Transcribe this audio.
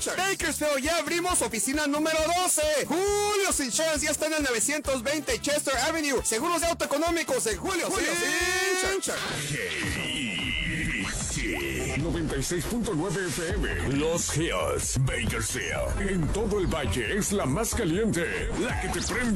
Bakersfield, ya abrimos oficina número 12. Julio's Insurance ya está en el 920 Chester Avenue. Seguros de auto económicos en Julio's Insurance. 96.9 FM. Los Hills, Bakersfield. En todo el valle es la más caliente, la que te prende.